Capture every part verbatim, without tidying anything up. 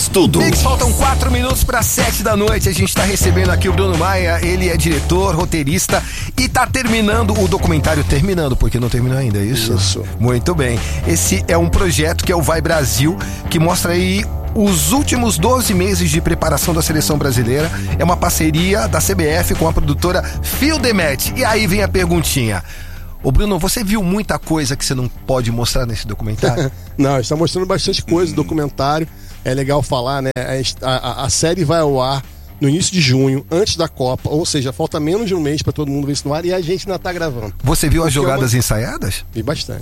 tudo. Mix, faltam quatro minutos para sete da noite. A gente tá recebendo aqui o Bruno Maia. Ele é diretor, roteirista e tá terminando o documentário. Terminando, porque não terminou ainda, é isso? Isso. Muito bem. Esse é um projeto que é o Vai Brasil, que mostra aí os últimos doze meses de preparação da seleção brasileira. É uma parceria da C B F com a produtora Fildemet. E aí vem a perguntinha. Ô Bruno, você viu muita coisa que você não pode mostrar nesse documentário? Não, a gente tá mostrando bastante coisa no documentário. É legal falar, né? A, a, a série vai ao ar no início de junho, antes da Copa. Ou seja, falta menos de um mês pra todo mundo ver isso no ar e a gente ainda tá gravando. Você viu as Porque jogadas é uma... ensaiadas? Vi bastante.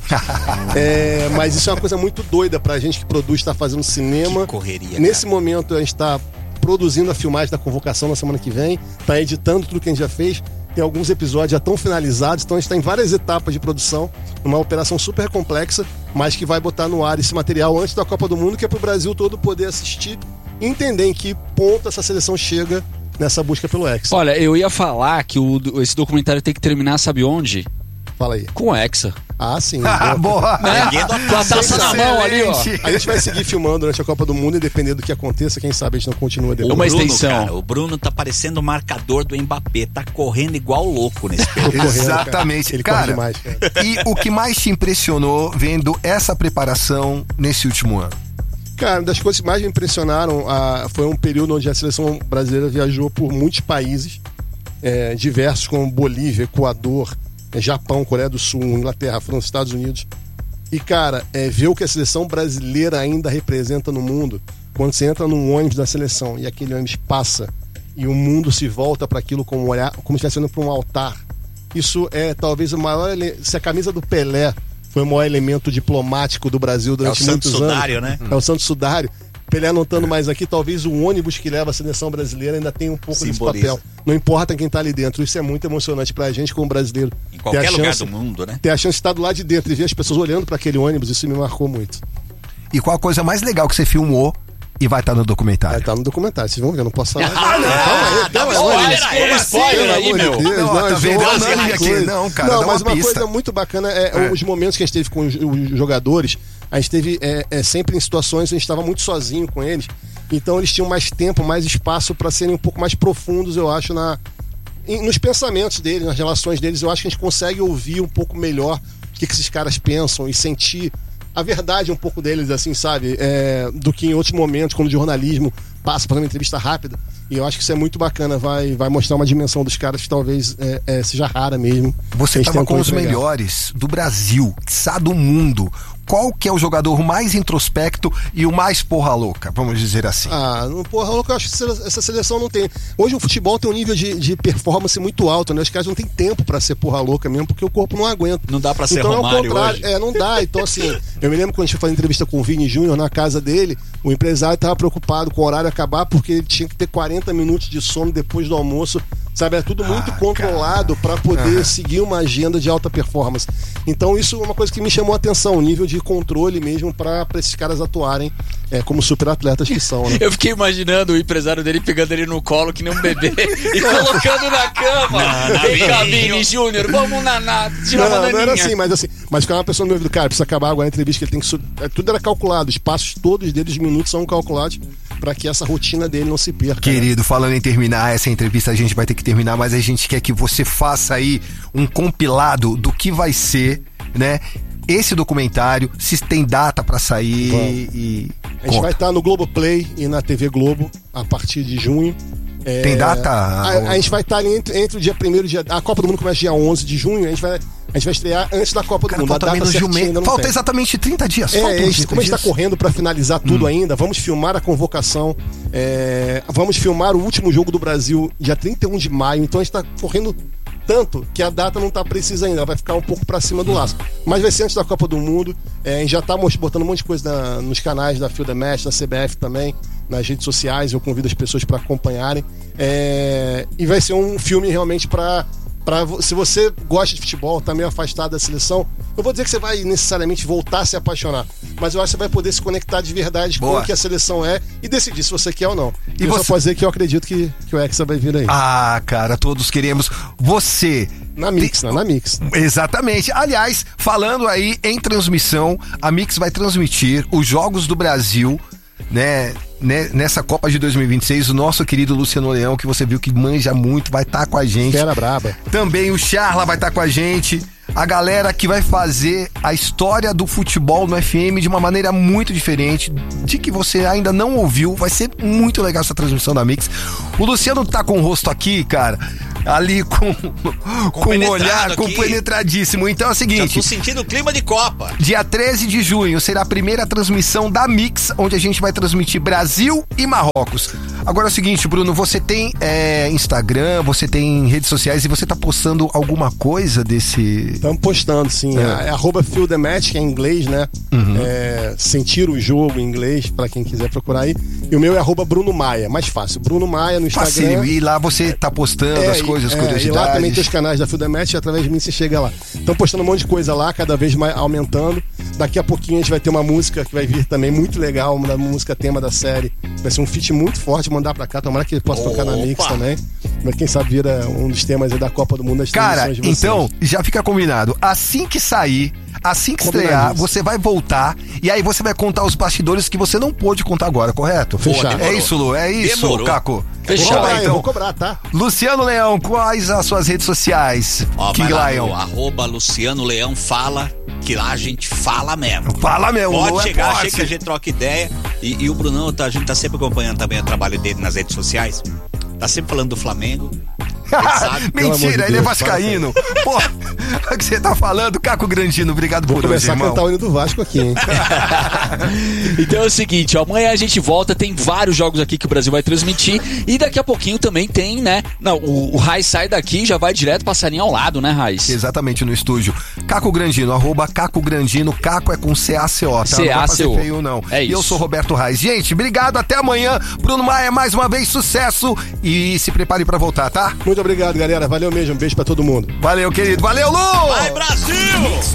é, mas isso é uma coisa muito doida pra gente que produz, tá fazendo cinema. Que correria, Nesse cara. momento a gente tá produzindo a filmagem da convocação na semana que vem, tá editando tudo que a gente já fez. Tem alguns episódios já estão finalizados, então a gente está em várias etapas de produção, uma operação super complexa, mas que vai botar no ar esse material antes da Copa do Mundo, que é para o Brasil todo poder assistir e entender em que ponto essa seleção chega nessa busca pelo Hexa. Olha, eu ia falar que o, esse documentário tem que terminar, sabe onde? Fala aí. Com o Hexa. Ah, sim. Ah, boa! Né? Com a taça na mão ali, ó. A gente vai seguir filmando durante a Copa do Mundo e dependendo do que aconteça, quem sabe a gente não continua depois. Uma Bruno, extensão. Cara, o Bruno tá parecendo o marcador do Mbappé, tá correndo igual louco nesse período. Correndo, Exatamente. cara. Ele Cara, corre demais, cara. E o que mais te impressionou vendo essa preparação nesse último ano? Cara, das coisas que mais me impressionaram ah, foi um período onde a seleção brasileira viajou por muitos países, é, diversos, como Bolívia, Equador, é, Japão, Coreia do Sul, Inglaterra, França, Estados Unidos. E, cara, é, ver o que a seleção brasileira ainda representa no mundo, quando você entra num ônibus da seleção e aquele ônibus passa e o mundo se volta para aquilo como, olhar, como se estivesse olhando para um altar. Isso é talvez o maior... ele- Se a camisa do Pelé foi o maior elemento diplomático do Brasil durante É o muitos Santos anos. Sudário, né? É o Santos Sudário. Pelé não estando mais aqui, talvez o ônibus que leva a seleção brasileira ainda tenha um pouco Simboliza. desse papel. Não importa quem tá ali dentro. Isso é muito emocionante pra gente como brasileiro. Em qualquer Ter a lugar chance- do mundo, né? Ter a chance de estar do lado de dentro e ver as pessoas olhando pra aquele ônibus, isso me marcou muito. E qual a coisa mais legal que você filmou e vai estar no Vai documentário? estar no documentário, vocês vão ver, eu não posso falar. Ah, não! Calma aí, Dá calma uma aí. spoiler aí, Pelo spoiler aí, Pelo meu. amor de Deus, Não, não, tá João, vendo? mas Não, uma aqui, coisa- não, cara, Não, dá mas uma uma pista. coisa muito bacana é, É. os momentos que a gente teve com os, os jogadores, a gente teve é, é, sempre em situações onde a gente estava muito sozinho com eles, então eles tinham mais tempo, mais espaço para serem um pouco mais profundos, eu acho, na, em- nos pensamentos deles, nas relações deles. Eu acho que a gente consegue ouvir um pouco melhor o que, que esses caras pensam e sentir a verdade um pouco deles, assim, sabe? É, do que em outros momentos, quando o jornalismo passa por uma entrevista rápida. E eu acho que isso é muito bacana, vai, vai mostrar uma dimensão dos caras que talvez é, é, seja rara mesmo. Você A gente estava com tentou os entregar. melhores do Brasil, quiçá do mundo. Qual que é o jogador mais introspecto e o mais porra louca, vamos dizer assim? Ah, não, porra, louco, eu acho que essa- essa seleção não tem. Hoje o futebol tem um nível de, de performance muito alto, né? Os caras não tem tempo pra ser porra louca mesmo, porque o corpo não aguenta. Não dá pra ser então, Romário é o contrário. hoje. É, não dá. Então, assim, eu me lembro quando a gente foi fazer entrevista com o Vini Júnior na casa dele, o empresário estava preocupado com o horário acabar, porque ele tinha que ter quarenta minutos de sono depois do almoço. Sabe, é tudo muito Ah, controlado para poder seguir uma agenda de alta performance. Então isso é uma coisa que me chamou a atenção, o nível de controle mesmo para esses caras atuarem é, como super atletas que são, né? Eu fiquei imaginando o empresário dele pegando ele no colo que nem um bebê e colocando na cama. Não, não, Vem cá, não. Vini Júnior, vamos na, na tirar Não, uma não era daninha. assim, mas assim, mas ficava uma pessoa no meu ouvido, cara, precisa acabar agora a entrevista, que ele tem que subir. Tudo era calculado, os passos todos deles, os minutos são calculados para que essa rotina dele não se perca. né? Querido, falando em terminar essa entrevista, a gente vai ter que terminar, mas a gente quer que você faça aí um compilado do que vai ser, né? Esse documentário, se tem data pra sair Vamos. e... A gente Conta. vai estar no Globoplay e na T V Globo a partir de junho. É, Tem data? A, a gente vai estar ali entre, entre o dia primeiro e o dia... A Copa do Mundo começa dia onze de junho, a gente vai, a gente vai estrear antes da Copa do Cara, Mundo. falta A data menos de um certinha mês. ainda não Falta tem. exatamente trinta dias. É, faltam a gente- trinta como a gente está dias. correndo para finalizar tudo ainda, vamos filmar a convocação, é, vamos filmar o último jogo do Brasil dia trinta e um de maio, então a gente está correndo tanto que a data não está precisa ainda, ela vai ficar um pouco para cima do laço. Mas vai ser antes da Copa do Mundo, é, a gente já está botando um monte de coisa na- nos canais da Fildemet, da C B F também, nas redes sociais, eu convido as pessoas para acompanharem. É, e vai ser um filme realmente para... Pra, vo- se você gosta de futebol, tá meio afastado da seleção, não vou dizer que você vai necessariamente voltar a se apaixonar, mas eu acho que você vai poder se conectar de verdade Boa. com o que a seleção é e decidir se você quer ou não. E E eu você- só posso dizer que eu acredito que, que o Hexa vai vir aí. Ah, cara, todos queremos. Você... na Mix, né? Na Mix. Exatamente. Aliás, falando aí em transmissão, a Mix vai transmitir os Jogos do Brasil né, né, nessa Copa de dois mil e vinte e seis, o nosso querido Luciano Leão, que você viu que manja muito, vai estar com a gente. Fera braba. Também o Charla vai estar com a gente. A galera que vai fazer a história do futebol no F M de uma maneira muito diferente, de que você ainda não ouviu. Vai ser muito legal essa transmissão da Mix. O Luciano tá com o rosto aqui, cara, ali com, com um olhar, com penetradíssimo. Então é o seguinte... Já tô sentindo o clima de Copa. Dia treze de junho será a primeira transmissão da Mix, onde a gente vai transmitir Brasil e Marrocos. Agora é o seguinte, Bruno, você tem é, Instagram, você tem redes sociais e você tá postando alguma coisa desse... Estamos postando, sim. É, é arroba Feel the Match, que é em inglês, né? Uhum. É, sentir o jogo em inglês, pra quem quiser procurar aí. E o meu é arroba Bruno Maia, mais fácil. Bruno Maia no Instagram. Fácil. E lá você tá postando é, as coisas, é, curiosidades. E lá também tem os canais da Feel the Match, e através de mim você chega lá. Estão postando um monte de coisa lá, cada vez mais aumentando. Daqui a pouquinho a gente vai ter uma música que vai vir também muito legal, uma música tema da série. Vai ser um feat muito forte, mandar pra cá, tomara que ele possa tocar na Mix também. Mas quem sabe vira um dos temas aí da Copa do Mundo das Cara, de vocês. Então, já fica combinado. Assim que sair, assim que estrear, você vai voltar e aí você vai contar os bastidores que você não pôde contar agora, correto? Fechado. É isso, Lu, é isso, Demorou. Caco. Fechado. Vamos lá, Eu então. vou cobrar, tá? Luciano Leão, quais as suas redes sociais? Ó, King vai lá Lion. no arroba Luciano Leão fala, que lá a gente fala mesmo. Fala mesmo, Pode Lu, é chegar, posse. chega que a gente troca ideia. E, e o Brunão, tá, a gente tá sempre acompanhando também o trabalho dele nas redes sociais. Tá sempre falando do Flamengo. Sabe? Mentira, de ele é Deus, vascaíno. Pô, o que você tá falando? Caco Grandino, obrigado Vou por hoje, começar a irmão. cantar o hino do Vasco aqui, hein? Então é o seguinte, ó, amanhã a gente volta, tem vários jogos aqui que o Brasil vai transmitir e daqui a pouquinho também tem, né? Não, o, o Raiz sai daqui e já vai direto passarinho ao lado, né, Raiz? Exatamente, no estúdio. Caco Grandino, arroba Caco Grandino, Caco é com C A C O, tá? C A C O. Não vai fazer feio, não. É E isso. eu sou Roberto Raiz. Gente, obrigado, até amanhã. Bruno Maia, mais uma vez, sucesso e se prepare pra voltar, tá? Muito obrigado, galera. Valeu mesmo. Um beijo pra todo mundo. Valeu, querido. Valeu, Lu! Vai, Brasil!